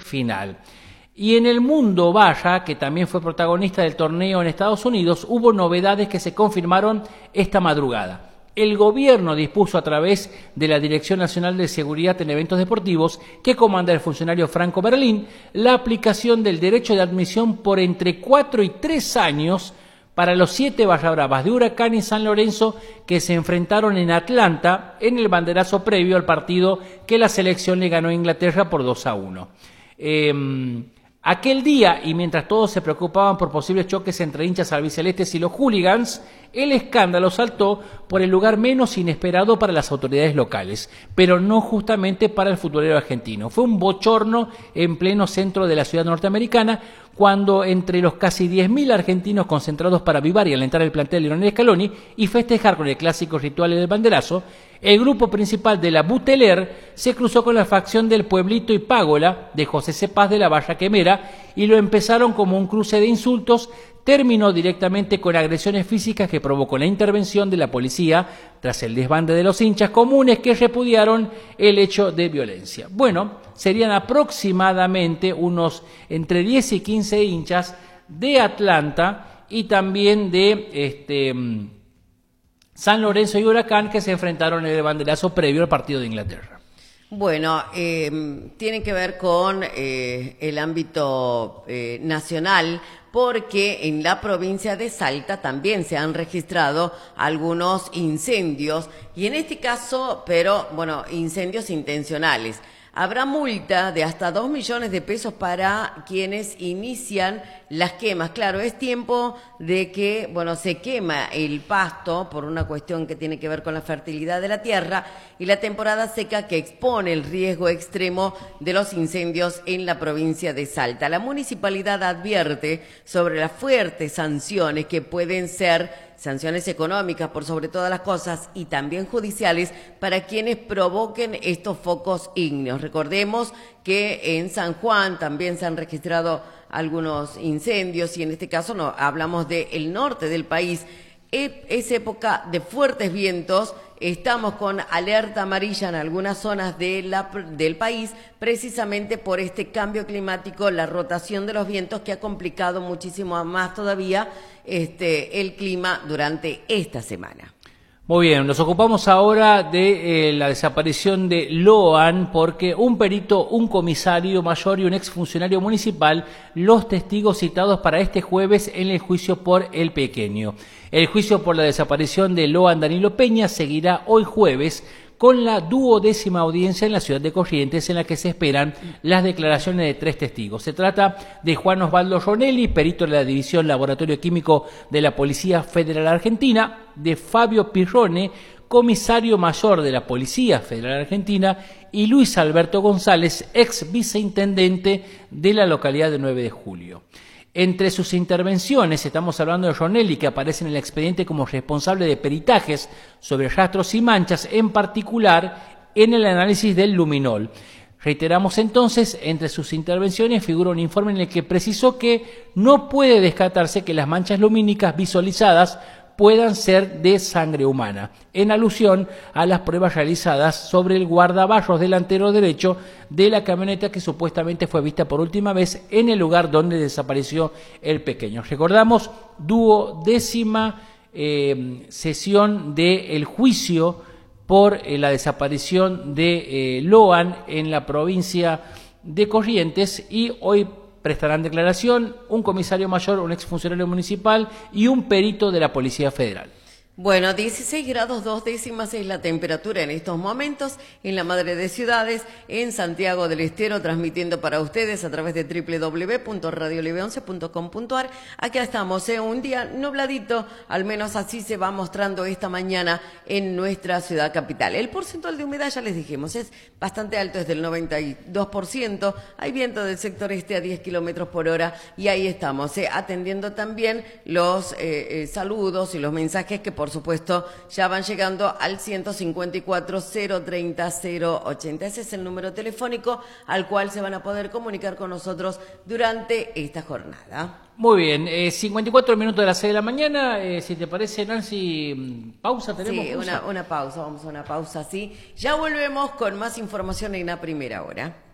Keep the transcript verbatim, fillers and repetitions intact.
final. Y en el mundo valla, que también fue protagonista del torneo en Estados Unidos, hubo novedades que se confirmaron esta madrugada. El gobierno dispuso a través de la Dirección Nacional de Seguridad en Eventos Deportivos, que comanda el funcionario Franco Berlín, la aplicación del derecho de admisión por entre cuatro y tres años para los siete Barra Bravas de Huracán y San Lorenzo que se enfrentaron en Atlanta en el banderazo previo al partido que la selección le ganó a Inglaterra por dos a uno. Eh, Aquel día, y mientras todos se preocupaban por posibles choques entre hinchas albicelestes y los hooligans, el escándalo saltó por el lugar menos inesperado para las autoridades locales, pero no justamente para el futbolero argentino. Fue un bochorno en pleno centro de la ciudad norteamericana, cuando entre los casi diez mil argentinos concentrados para avivar y alentar el plantel de Lionel Scaloni y festejar con el clásico ritual del banderazo, el grupo principal de la Buteler se cruzó con la facción del Pueblito y Págola de José Cepaz de la Valla Quemera y lo empezaron como un cruce de insultos, terminó directamente con agresiones físicas que provocó la intervención de la policía tras el desbande de los hinchas comunes que repudiaron el hecho de violencia. Bueno, serían aproximadamente unos entre diez y quince hinchas de Atlanta y también de este, San Lorenzo y Huracán que se enfrentaron en el banderazo previo al partido de Inglaterra. Bueno, eh, tiene que ver con eh, el ámbito eh, nacional, porque en la provincia de Salta también se han registrado algunos incendios, y en este caso, pero bueno, incendios intencionales. Habrá multa de hasta dos millones de pesos para quienes inician las quemas. Claro, es tiempo de que, bueno, se quema el pasto por una cuestión que tiene que ver con la fertilidad de la tierra y la temporada seca que expone el riesgo extremo de los incendios en la provincia de Salta. La municipalidad advierte sobre las fuertes sanciones que pueden ser sanciones económicas por sobre todas las cosas y también judiciales para quienes provoquen estos focos ígneos. Recordemos que en San Juan también se han registrado algunos incendios y en este caso no, hablamos del norte del país. Es época de fuertes vientos, estamos con alerta amarilla en algunas zonas de la, del país, precisamente por este cambio climático, la rotación de los vientos que ha complicado muchísimo más todavía este, el clima durante esta semana. Muy bien, nos ocupamos ahora de eh, la desaparición de Loan, porque un perito, un comisario mayor y un exfuncionario municipal, los testigos citados para este jueves en el juicio por El Pequeño. El juicio por la desaparición de Loan Danilo Peña seguirá hoy jueves con la duodécima audiencia en la ciudad de Corrientes, en la que se esperan las declaraciones de tres testigos. Se trata de Juan Osvaldo Ronelli, perito de la División Laboratorio Químico de la Policía Federal Argentina, de Fabio Pirrone, comisario mayor de la Policía Federal Argentina, y Luis Alberto González, ex viceintendente de la localidad de nueve de julio. Entre sus intervenciones, estamos hablando de Ronelli, que aparece en el expediente como responsable de peritajes sobre rastros y manchas, en particular en el análisis del luminol. Reiteramos entonces, entre sus intervenciones figura un informe en el que precisó que no puede descartarse que las manchas lumínicas visualizadas puedan ser de sangre humana, en alusión a las pruebas realizadas sobre el guardabarros delantero derecho de la camioneta que supuestamente fue vista por última vez en el lugar donde desapareció el pequeño. Recordamos, duodécima eh, sesión del juicio por eh, la desaparición de eh, Loan en la provincia de Corrientes, y hoy prestarán declaración un comisario mayor, un exfuncionario municipal y un perito de la Policía Federal. Bueno, dieciséis grados dos décimas es la temperatura en estos momentos en la Madre de Ciudades, en Santiago del Estero, transmitiendo para ustedes a través de doble u doble u doble u punto radio live once punto com punto a r. Acá estamos, ¿eh? Un día nubladito, al menos así se va mostrando esta mañana en nuestra ciudad capital. El porcentaje de humedad, ya les dijimos, es bastante alto, es del noventa y dos por ciento. Hay viento del sector este a diez kilómetros por hora y ahí estamos, ¿eh? Atendiendo también los eh, eh, saludos y los mensajes que por supuesto ya van llegando al ciento cincuenta y cuatro, cero treinta, cero ochenta. Ese es el número telefónico al cual se van a poder comunicar con nosotros durante esta jornada. Muy bien, eh, cincuenta y cuatro minutos de las seis de la mañana, eh, si te parece, Nancy, pausa, tenemos Sí, pausa? Una, una pausa, vamos a una pausa, sí. Ya volvemos con más información en la primera hora.